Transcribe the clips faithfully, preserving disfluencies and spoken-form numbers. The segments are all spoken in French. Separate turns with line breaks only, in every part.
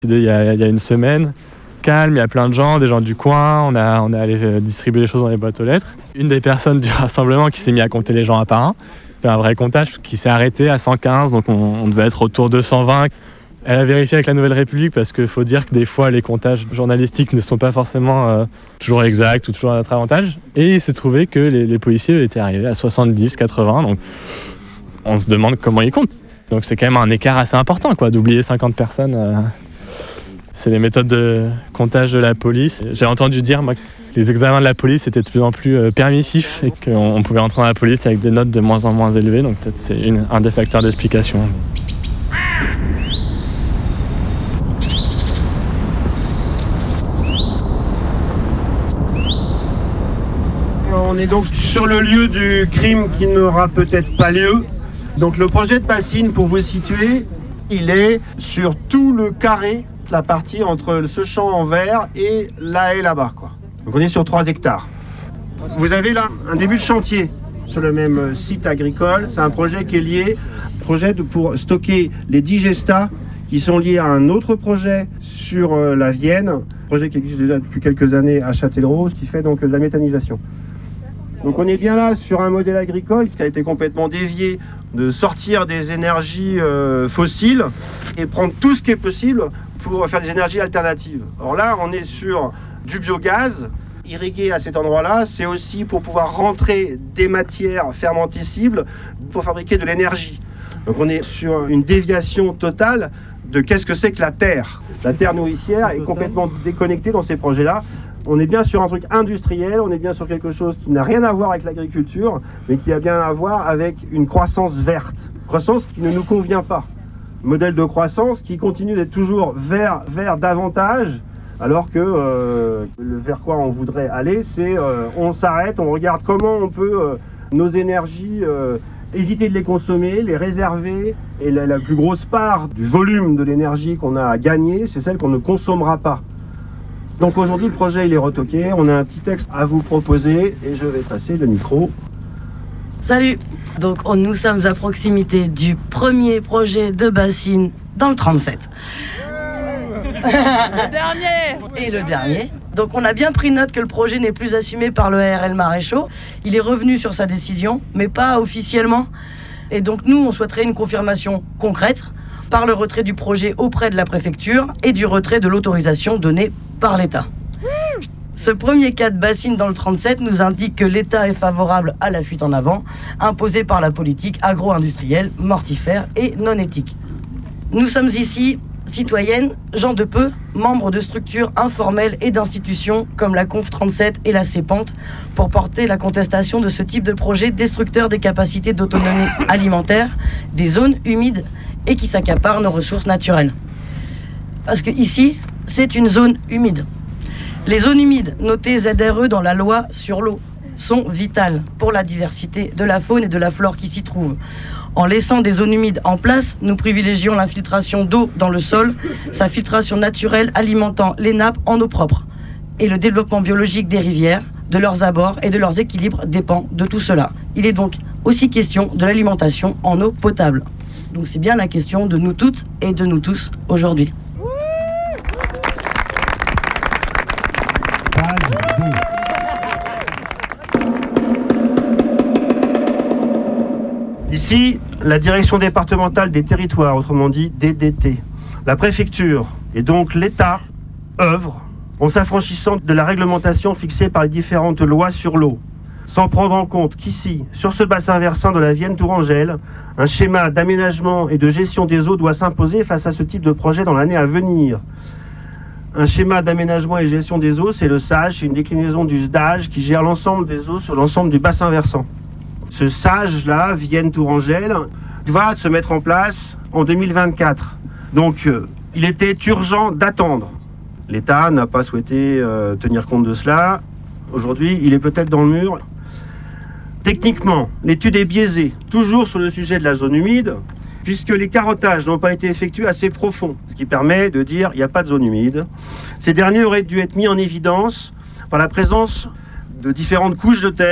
Il y a, il y a une semaine, calme, il y a plein de gens, des gens du coin, on a, on est allé distribuer les choses dans les boîtes aux lettres. Une des personnes du rassemblement qui s'est mis à compter les gens un par un, c'est un vrai comptage qui s'est arrêté à cent quinze, donc on, on devait être autour de cent vingt. Elle a vérifié avec la Nouvelle République parce qu'il faut dire que des fois les comptages journalistiques ne sont pas forcément euh, toujours exacts ou toujours à notre avantage. Et il s'est trouvé que les, les policiers étaient arrivés à soixante-dix, quatre-vingts, donc on se demande comment ils comptent. Donc c'est quand même un écart assez important quoi, d'oublier cinquante personnes. Euh, c'est les méthodes de comptage de la police. J'ai entendu dire moi, que les examens de la police étaient de plus en plus euh, permissifs et qu'on pouvait rentrer dans la police avec des notes de moins en moins élevées. Donc peut-être c'est une, un des facteurs d'explication.
On est donc sur le lieu du crime qui n'aura peut-être pas lieu. Donc le projet de bassine, pour vous situer, il est sur tout le carré, la partie entre ce champ en vert et là et là-bas, quoi. Donc on est sur trois hectares. Vous avez là un début de chantier sur le même site agricole. C'est un projet qui est lié, projet de, pour stocker les digestats qui sont liés à un autre projet sur la Vienne, projet qui existe déjà depuis quelques années à Châtellerault, qui fait donc de la méthanisation. Donc on est bien là sur un modèle agricole qui a été complètement dévié de sortir des énergies euh, fossiles et prendre tout ce qui est possible pour faire des énergies alternatives. Alors là, on est sur du biogaz irrigué à cet endroit-là. C'est aussi pour pouvoir rentrer des matières fermentescibles pour fabriquer de l'énergie. Donc on est sur une déviation totale de qu'est-ce que c'est que la terre. La terre nourricière est complètement déconnectée dans ces projets-là. On est bien sur un truc industriel, on est bien sur quelque chose qui n'a rien à voir avec l'agriculture, mais qui a bien à voir avec une croissance verte. Croissance qui ne nous convient pas. Modèle de croissance qui continue d'être toujours vers, vers davantage, alors que euh, le vers quoi on voudrait aller, c'est euh, on s'arrête, on regarde comment on peut euh, nos énergies euh, éviter de les consommer, les réserver, et la, la plus grosse part du volume de l'énergie qu'on a à gagner, c'est celle qu'on ne consommera pas. Donc aujourd'hui le projet il est retoqué, on a un petit texte à vous proposer et je vais passer le micro.
Salut. Donc on, nous sommes à proximité du premier projet de bassine dans le trente-sept.
Le dernier.
Et le dernier. Donc on a bien pris note que le projet n'est plus assumé par le A R L Maréchaux. Il est revenu sur sa décision, mais pas officiellement. Et donc nous on souhaiterait une confirmation concrète par le retrait du projet auprès de la préfecture et du retrait de l'autorisation donnée par l'État. Ce premier cas de bassine dans le trente-sept nous indique que l'État est favorable à la fuite en avant, imposée par la politique agro-industrielle, mortifère et non éthique. Nous sommes ici, citoyennes, gens de peu, membres de structures informelles et d'institutions comme la Conf trente-sept et la CEPANT, pour porter la contestation de ce type de projet destructeur des capacités d'autonomie alimentaire, des zones humides et qui s'accapare nos ressources naturelles. Parce que ici, c'est une zone humide. Les zones humides, notées Z R E dans la loi sur l'eau, sont vitales pour la diversité de la faune et de la flore qui s'y trouve. En laissant des zones humides en place, nous privilégions l'infiltration d'eau dans le sol, sa filtration naturelle alimentant les nappes en eau propre. Et le développement biologique des rivières, de leurs abords et de leurs équilibres dépend de tout cela. Il est donc aussi question de l'alimentation en eau potable. Donc c'est bien la question de nous toutes et de nous tous aujourd'hui.
Ici, la direction départementale des territoires, autrement dit D D T. La préfecture et donc l'État œuvrent en s'affranchissant de la réglementation fixée par les différentes lois sur l'eau, sans prendre en compte qu'ici, sur ce bassin versant de la Vienne-Tourangelle, un schéma d'aménagement et de gestion des eaux doit s'imposer face à ce type de projet dans l'année à venir. Un schéma d'aménagement et gestion des eaux, c'est le S A G, c'est une déclinaison du S D A G qui gère l'ensemble des eaux sur l'ensemble du bassin versant. Ce S A G-là, Vienne-Tourangelle, va se mettre en place en deux mille vingt-quatre. Donc, euh, il était urgent d'attendre. L'État n'a pas souhaité euh, tenir compte de cela. Aujourd'hui, il est peut-être dans le mur. Techniquement, l'étude est biaisée, toujours sur le sujet de la zone humide, puisque les carottages n'ont pas été effectués assez profonds, ce qui permet de dire qu'il n'y a pas de zone humide. Ces derniers auraient dû être mis en évidence par la présence de différentes couches de terre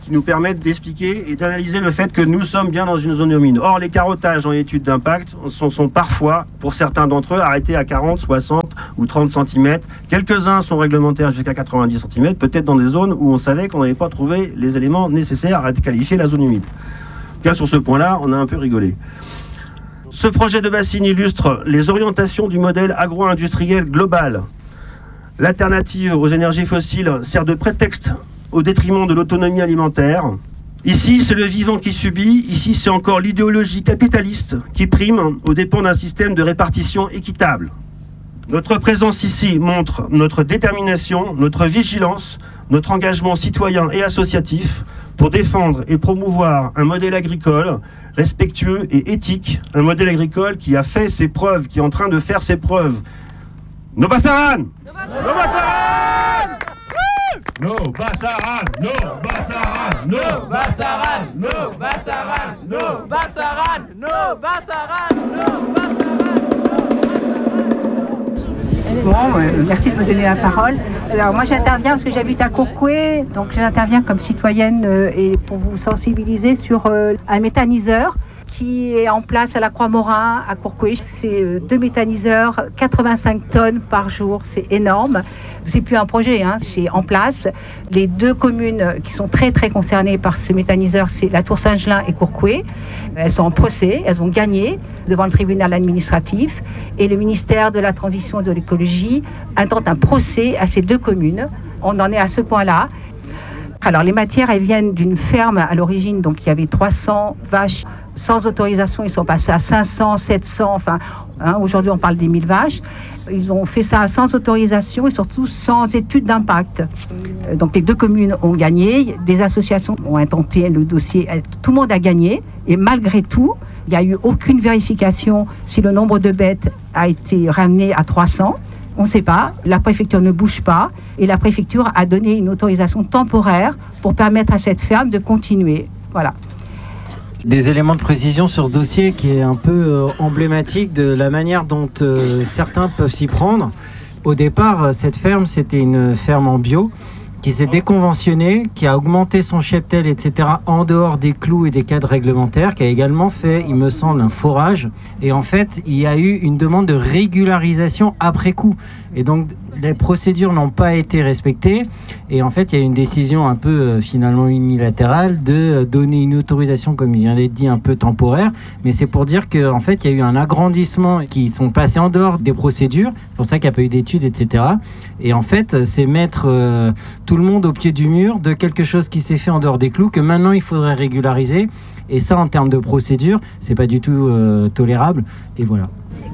qui nous permettent d'expliquer et d'analyser le fait que nous sommes bien dans une zone humide. Or, les carottages en études d'impact sont, sont parfois, pour certains d'entre eux, arrêtés à quarante, soixante ou trente centimètres. Quelques-uns sont réglementaires jusqu'à quatre-vingt-dix centimètres, peut-être dans des zones où on savait qu'on n'avait pas trouvé les éléments nécessaires à qualifier la zone humide. En tout cas, sur ce point-là, on a un peu rigolé. Ce projet de bassine illustre les orientations du modèle agro-industriel global. L'alternative aux énergies fossiles sert de prétexte au détriment de l'autonomie alimentaire. Ici, c'est le vivant qui subit. Ici, c'est encore l'idéologie capitaliste qui prime aux dépens d'un système de répartition équitable. Notre présence ici montre notre détermination, notre vigilance, notre engagement citoyen et associatif pour défendre et promouvoir un modèle agricole respectueux et éthique, un modèle agricole qui a fait ses preuves, qui est en train de faire ses preuves. No pasaran! No pasaran! No pasaran! No pasaran! No pasaran! No pasaran! No pasaran!
No pasaran! No pasaran!
Bon, euh, merci de me donner la parole. Alors moi j'interviens parce que j'habite à Courcoué, donc j'interviens comme citoyenne euh, et pour vous sensibiliser sur euh, un méthaniseur qui est en place à la Croix-Morin, à Courcoué. C'est euh, deux méthaniseurs, quatre-vingt-cinq tonnes par jour, c'est énorme. C'est plus un projet, hein, c'est en place. Les deux communes qui sont très très concernées par ce méthaniseur, c'est la Tour-Saint-Gelin et Courcoué. Elles sont en procès, elles ont gagné devant le tribunal administratif et le ministère de la Transition et de l'Écologie intente un procès à ces deux communes. On en est à ce point-là. Alors les matières, elles viennent d'une ferme à l'origine, donc il y avait trois cents vaches sans autorisation, ils sont passés à cinq cents, sept cents, enfin hein, aujourd'hui on parle des mille vaches. Ils ont fait ça sans autorisation et surtout sans étude d'impact. Donc les deux communes ont gagné, des associations ont intenté le dossier, tout le monde a gagné et malgré tout, il n'y a eu aucune vérification si le nombre de bêtes a été ramené à trois cents. On ne sait pas, la préfecture ne bouge pas et la préfecture a donné une autorisation temporaire pour permettre à cette ferme de continuer. Voilà.
Des éléments de précision sur ce dossier qui est un peu euh, emblématique de la manière dont euh, certains peuvent s'y prendre. Au départ, cette ferme, c'était une ferme en bio qui s'est déconventionnée, qui a augmenté son cheptel, et cetera en dehors des clous et des cadres réglementaires, qui a également fait, il me semble, un forage. Et en fait, il y a eu une demande de régularisation après coup. Et donc, les procédures n'ont pas été respectées. Et en fait, il y a une décision un peu euh, finalement unilatérale de euh, donner une autorisation, comme il vient d'être dit, un peu temporaire. Mais c'est pour dire qu'en fait, il y a eu un agrandissement qui sont passés en dehors des procédures. C'est pour ça qu'il n'y a pas eu d'études, et cetera. Et en fait, c'est mettre euh, tout le monde au pied du mur de quelque chose qui s'est fait en dehors des clous, que maintenant il faudrait régulariser. Et ça, en termes de procédure, c'est pas du tout euh, tolérable. Et voilà.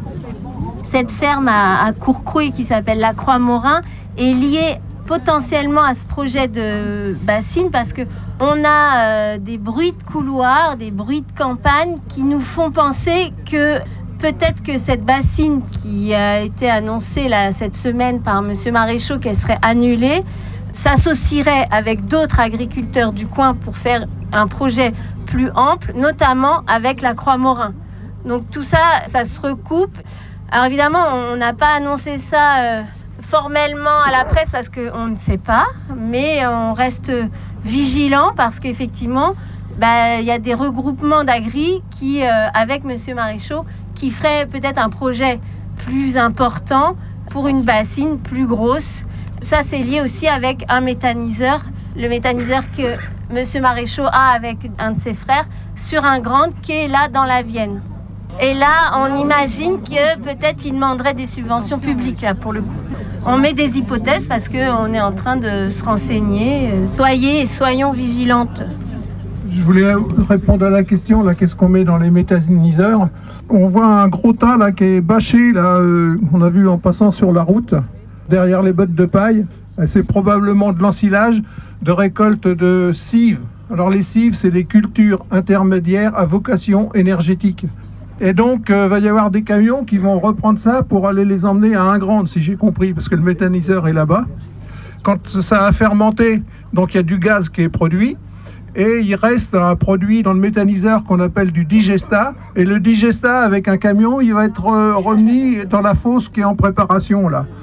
Cette ferme à, à Courcoué qui s'appelle la Croix-Morin est liée potentiellement à ce projet de bassine parce que on a euh, des bruits de couloirs, des bruits de campagne qui nous font penser que peut-être que cette bassine qui a été annoncée là, cette semaine par monsieur Maréchaux qu'elle serait annulée s'associerait avec d'autres agriculteurs du coin pour faire un projet plus ample, notamment avec la Croix-Morin. Donc tout ça, ça se recoupe. Alors évidemment, on n'a pas annoncé ça euh, formellement à la presse parce qu'on ne sait pas, mais on reste vigilant parce qu'effectivement, bah, y a des regroupements d'agri qui, euh, avec monsieur Maréchaux, qui feraient peut-être un projet plus important pour une bassine plus grosse. Ça, c'est lié aussi avec un méthaniseur, le méthaniseur que monsieur Maréchaux a avec un de ses frères sur un grand qui est là dans la Vienne. Et là, on imagine que peut-être il demanderait des subventions publiques, là, pour le coup. On met des hypothèses parce qu'on est en train de se renseigner. Soyez, soyons vigilantes.
Je voulais répondre à la question, là, qu'est-ce qu'on met dans les méthaniseurs? On voit un gros tas là, qui est bâché, là, euh, on a vu en passant sur la route, derrière les bottes de paille. C'est probablement de l'ensilage de récolte de cives. Alors les cives, c'est des cultures intermédiaires à vocation énergétique. Et donc, il euh, va y avoir des camions qui vont reprendre ça pour aller les emmener à Ingrande, si j'ai compris, parce que le méthaniseur est là-bas. Quand ça a fermenté, donc il y a du gaz qui est produit, et il reste un produit dans le méthaniseur qu'on appelle du digesta. Et le digesta, avec un camion, il va être euh, remis dans la fosse qui est en préparation, là.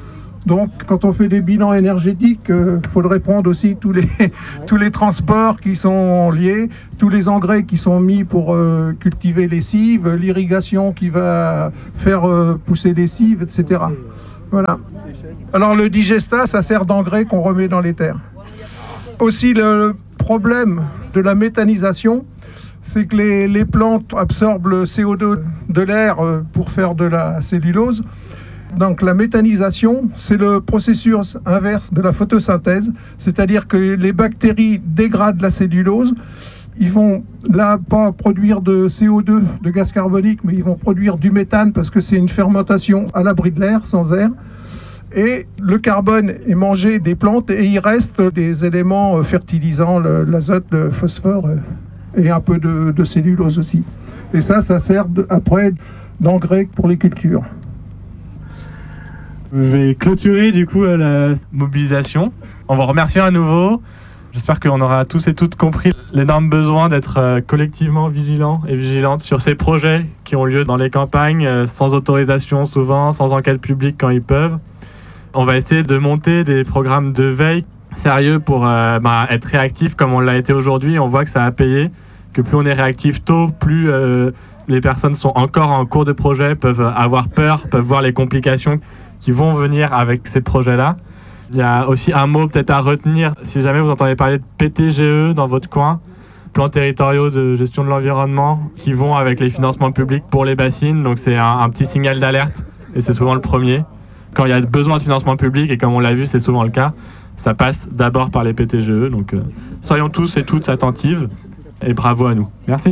Donc, quand on fait des bilans énergétiques, il euh, faudrait prendre aussi tous les, tous les transports qui sont liés, tous les engrais qui sont mis pour euh, cultiver les cives, l'irrigation qui va faire euh, pousser les cives, et cetera. Voilà. Alors, le digestat, ça sert d'engrais qu'on remet dans les terres. Aussi, le problème de la méthanisation, c'est que les, les plantes absorbent le C O deux de l'air euh, pour faire de la cellulose. Donc la méthanisation, c'est le processus inverse de la photosynthèse, c'est-à-dire que les bactéries dégradent la cellulose. Ils vont là pas produire de C O deux, de gaz carbonique, mais ils vont produire du méthane parce que c'est une fermentation à l'abri de l'air, sans air. Et le carbone est mangé des plantes et il reste des éléments fertilisants, le, l'azote, le phosphore et un peu de, de cellulose aussi. Et ça, ça sert de, après d'engrais pour les cultures.
Je vais clôturer du coup la mobilisation. On va remercier à nouveau. J'espère qu'on aura tous et toutes compris l'énorme besoin d'être collectivement vigilants et vigilantes sur ces projets qui ont lieu dans les campagnes, sans autorisation souvent, sans enquête publique quand ils peuvent. On va essayer de monter des programmes de veille sérieux pour euh, bah, être réactif comme on l'a été aujourd'hui. On voit que ça a payé, que plus on est réactif tôt, plus euh, les personnes sont encore en cours de projet, peuvent avoir peur, peuvent voir les complications qui vont venir avec ces projets-là. Il y a aussi un mot peut-être à retenir, si jamais vous entendez parler de P T G E dans votre coin, plans territoriaux de gestion de l'environnement, qui vont avec les financements publics pour les bassines. Donc c'est un, un petit signal d'alerte et c'est souvent le premier. Quand il y a besoin de financement public, et comme on l'a vu, c'est souvent le cas, ça passe d'abord par les P T G E. Donc euh, soyons tous et toutes attentives et bravo à nous. Merci.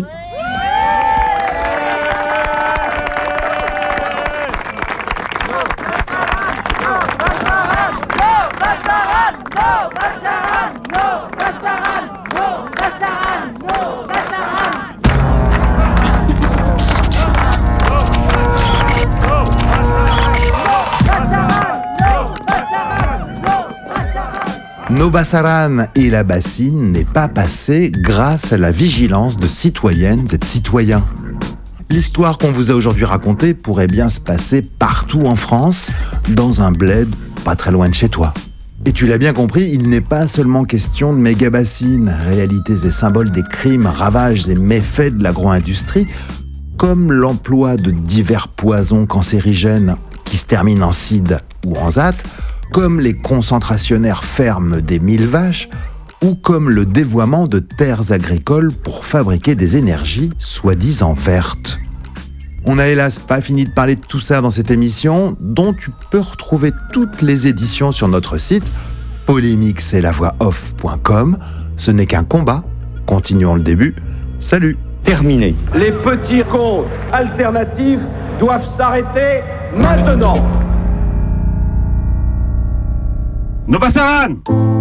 No Bassaran et la bassine n'est pas passé grâce à la vigilance de citoyennes et de citoyens. L'histoire qu'on vous a aujourd'hui racontée pourrait bien se passer partout en France, dans un bled pas très loin de chez toi. Et tu l'as bien compris, il n'est pas seulement question de méga-bassines, réalités et symboles des crimes, ravages et méfaits de l'agro-industrie, comme l'emploi de divers poisons cancérigènes qui se terminent en sida ou en zat, comme les concentrationnaires fermes des mille vaches, ou comme le dévoiement de terres agricoles pour fabriquer des énergies soi-disant vertes. On n'a hélas pas fini de parler de tout ça dans cette émission, dont tu peux retrouver toutes les éditions sur notre site polémique c'est la voix off point com. Ce n'est qu'un combat, continuons le début. Salut.
Terminé. Les petits cons alternatifs doivent s'arrêter maintenant.
No Bassaran!